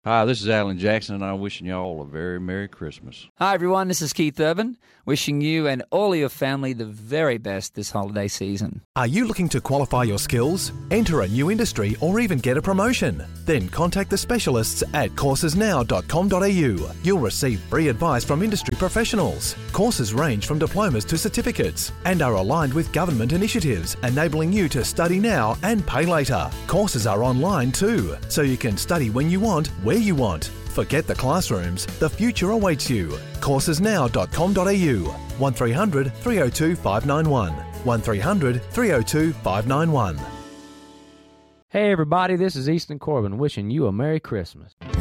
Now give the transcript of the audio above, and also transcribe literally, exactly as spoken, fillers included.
Hi, this is Alan Jackson, and I'm wishing you all a very Merry Christmas. Hi, everyone. This is Keith Urban, wishing you and all your family the very best this holiday season. Are you looking to qualify your skills, enter a new industry, or even get a promotion? Then contact the specialists at courses now dot com dot a u. You'll receive free advice from industry professionals. Courses range from diplomas to certificates and are aligned with government initiatives, enabling you to study now and pay later. Courses are online too, so you can study when you want, where you want. Forget the classrooms. The future awaits you. courses now dot com dot a u. one three hundred, three oh two, five nine one. one three hundred, three oh two, five nine one. Hey everybody, this is Easton Corbin wishing you a Merry Christmas.